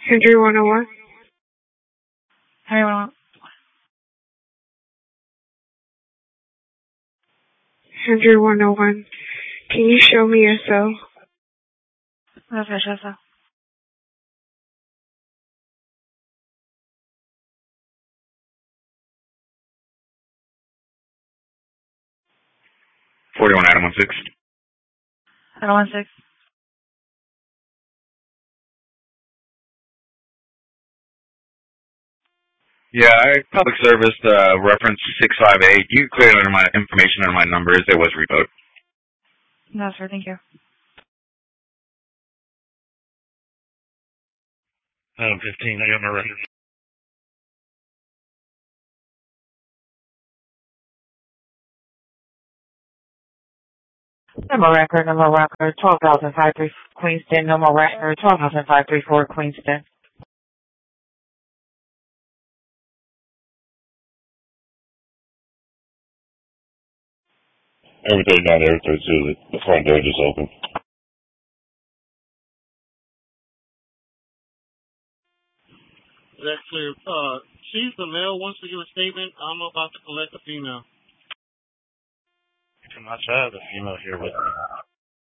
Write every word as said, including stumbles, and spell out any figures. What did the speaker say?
Henry one oh one. Henry one oh one. Henry one oh one. Can you show me your cell? Okay, sure, sir. forty-one Adam one six. Adam one six. Yeah, I public service uh, reference six five eight. You cleared under my information under my numbers. It was revoked. No, sir, thank you. Adam fifteen, I got my record. Number record, number record, twelve thousand five three Queenston, number record, twelve thousand five three four Queenston. Everything down there, thirty-two, the front door just opened. That's clear. Uh, she's the male wants to give a statement. I'm about to collect the female. Too much. I have the female here with me.